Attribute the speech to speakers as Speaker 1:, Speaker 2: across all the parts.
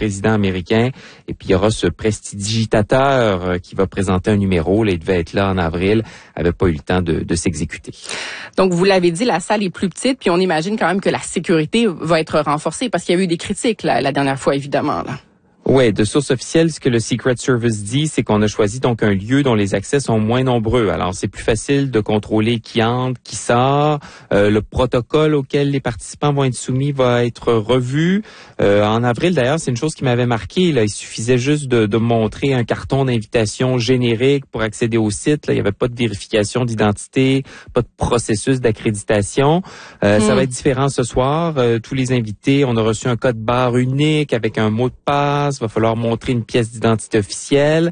Speaker 1: président américain. Et puis, il y aura ce prestidigitateur qui va présenter un numéro. Là, il devait être là en avril. Avait pas eu le temps de s'exécuter.
Speaker 2: Donc, vous l'avez dit, la salle est plus petite, puis on imagine quand même que la sécurité va être renforcée parce qu'il y a eu des critiques la dernière fois, évidemment, là.
Speaker 1: Ouais, de source officielle, ce que le Secret Service dit, c'est qu'on a choisi donc un lieu dont les accès sont moins nombreux. Alors, c'est plus facile de contrôler qui entre, qui sort. Le protocole auquel les participants vont être soumis va être revu. En avril, d'ailleurs, c'est une chose qui m'avait marqué. Là, il suffisait juste de montrer un carton d'invitation générique pour accéder au site. Là, il n'y avait pas de vérification d'identité, pas de processus d'accréditation. Ça va être différent ce soir. Tous les invités, on a reçu un code barre unique avec un mot de passe. Il va falloir montrer une pièce d'identité officielle.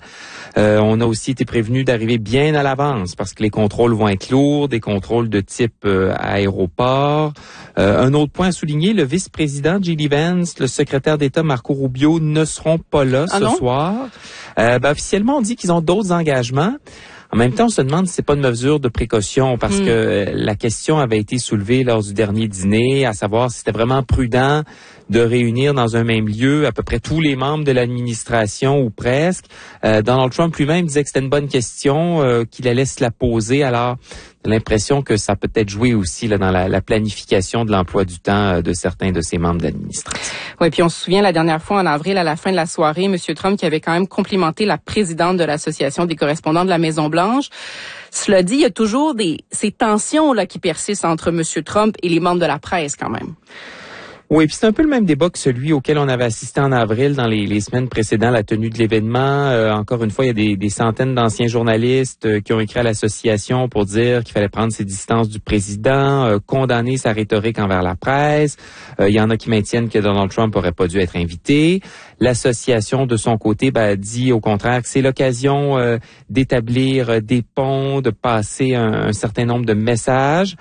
Speaker 1: On a aussi été prévenu d'arriver bien à l'avance parce que les contrôles vont être lourds, des contrôles de type aéroport. Un autre point à souligner, le vice-président J.D. Vance, le secrétaire d'État Marco Rubio ne seront pas là ce soir. Officiellement, on dit qu'ils ont d'autres engagements. En même temps, on se demande si c'est pas une mesure de précaution parce que la question avait été soulevée lors du dernier dîner, à savoir si c'était vraiment prudent de réunir dans un même lieu à peu près tous les membres de l'administration ou presque. Donald Trump lui-même disait que c'était une bonne question, qu'il allait se la poser. Alors, j'ai l'impression que ça peut être joué aussi là, dans la planification de l'emploi du temps de certains de ses membres de l'administration.
Speaker 2: Oui, puis on se souvient la dernière fois en avril, à la fin de la soirée, M. Trump qui avait quand même complimenté la présidente de l'Association des correspondants de la Maison-Blanche. Cela dit, il y a toujours ces tensions là qui persistent entre M. Trump et les membres de la presse quand même.
Speaker 1: Oui, puis c'est un peu le même débat que celui auquel on avait assisté en avril dans les semaines précédant la tenue de l'événement. Encore une fois, il y a des centaines d'anciens journalistes qui ont écrit à l'association pour dire qu'il fallait prendre ses distances du président, condamner sa rhétorique envers la presse. Il y en a qui maintiennent que Donald Trump aurait pas dû être invité. L'association, de son côté, dit au contraire que c'est l'occasion d'établir des ponts, de passer un certain nombre de messages.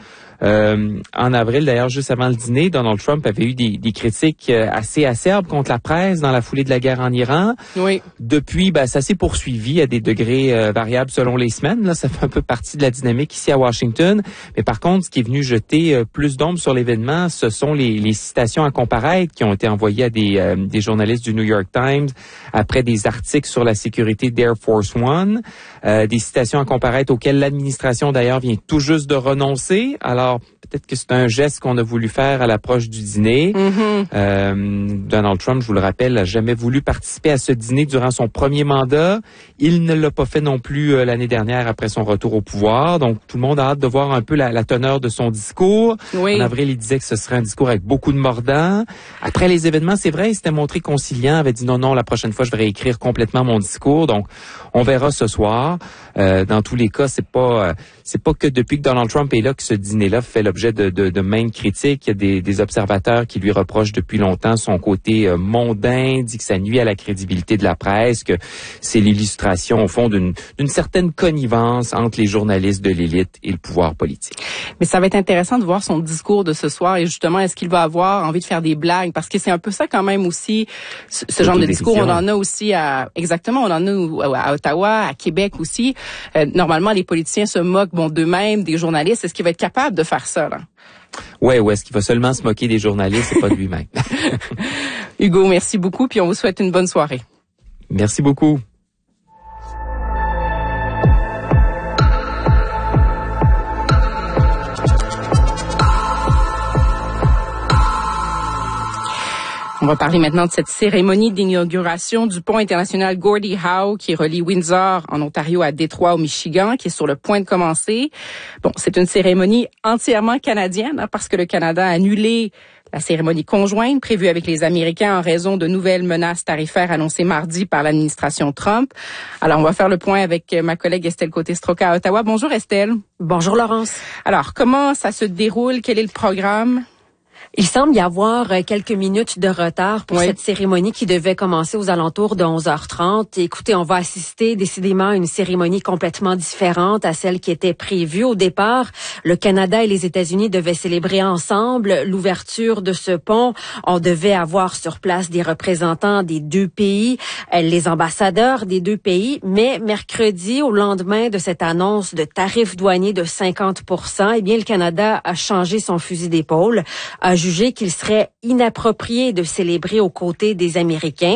Speaker 1: En avril, d'ailleurs, juste avant le dîner, Donald Trump avait eu des critiques assez acerbes contre la presse dans la foulée de la guerre en Iran.
Speaker 2: Oui.
Speaker 1: Depuis, ça s'est poursuivi à des degrés variables selon les semaines. Là, ça fait un peu partie de la dynamique ici à Washington. Mais par contre, ce qui est venu jeter plus d'ombre sur l'événement, ce sont les citations à comparaître qui ont été envoyées à des journalistes du New York Times après des articles sur la sécurité d'Air Force One. Des citations à comparaître auxquelles l'administration, d'ailleurs, vient tout juste de renoncer. Alors, peut-être que c'est un geste qu'on a voulu faire à l'approche du dîner. Donald Trump, je vous le rappelle, n'a jamais voulu participer à ce dîner durant son premier mandat. Il ne l'a pas fait non plus l'année dernière après son retour au pouvoir. Donc, tout le monde a hâte de voir un peu la teneur de son discours.
Speaker 2: Oui.
Speaker 1: En avril, il disait que ce serait un discours avec beaucoup de mordants. Après les événements, c'est vrai, il s'était montré conciliant, avait dit non, la prochaine fois, je vais réécrire complètement mon discours. Donc, on verra ce soir. Dans tous les cas, c'est pas que depuis que Donald Trump est là que ce dîner-là fait l'objet de maintes critiques. Il y a des observateurs qui lui reprochent depuis longtemps son côté mondain, dit que ça nuit à la crédibilité de la presse, que c'est l'illustration au fond d'une certaine connivence entre les journalistes de l'élite et le pouvoir politique.
Speaker 2: Mais ça va être intéressant de voir son discours de ce soir et justement, est-ce qu'il va avoir envie de faire des blagues? Parce que c'est un peu ça quand même aussi, ce genre de discours, on en a aussi on en a à Ottawa, à Québec aussi. Normalement, les politiciens se moquent d'eux-mêmes, des journalistes. Est-ce qu'il va être capable de faire ça, là?
Speaker 1: Ouais, ou est-ce qu'il va seulement se moquer des journalistes et pas de lui-même?
Speaker 2: Hugo, merci beaucoup, puis on vous souhaite une bonne soirée.
Speaker 1: Merci beaucoup.
Speaker 2: On va parler maintenant de cette cérémonie d'inauguration du pont international Gordie Howe qui relie Windsor en Ontario à Détroit au Michigan, qui est sur le point de commencer. Bon, c'est une cérémonie entièrement canadienne parce que le Canada a annulé la cérémonie conjointe prévue avec les Américains en raison de nouvelles menaces tarifaires annoncées mardi par l'administration Trump. Alors, on va faire le point avec ma collègue Estelle Côté-Stroka à Ottawa. Bonjour Estelle.
Speaker 3: Bonjour Laurence.
Speaker 2: Alors, comment ça se déroule? Quel est le programme?
Speaker 3: Il semble y avoir quelques minutes de retard pour cette cérémonie qui devait commencer aux alentours de 11h30. Écoutez, on va assister décidément à une cérémonie complètement différente à celle qui était prévue au départ. Le Canada et les États-Unis devaient célébrer ensemble l'ouverture de ce pont. On devait avoir sur place des représentants des deux pays, les ambassadeurs des deux pays. Mais mercredi, au lendemain de cette annonce de tarifs douaniers de 50%, eh bien, le Canada a changé son fusil d'épaule, a jugé qu'il serait inapproprié de célébrer aux côtés des Américains.